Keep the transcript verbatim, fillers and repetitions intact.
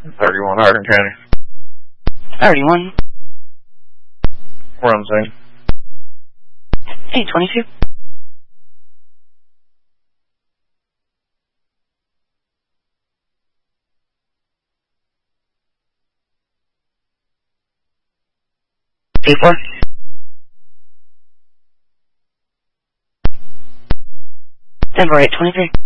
thirty-one Hardin County. thirty-one. We're on scene. eight twenty-two. eight four. ten four eight twenty-three.